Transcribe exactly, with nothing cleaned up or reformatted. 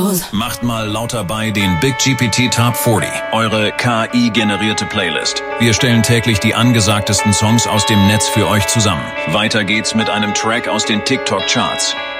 Pause. Macht mal lauter bei den Big G P T Top vierzig, eure K I-generierte Playlist. Wir stellen täglich die angesagtesten Songs aus dem Netz für euch zusammen. Weiter geht's mit einem Track aus den TikTok-Charts.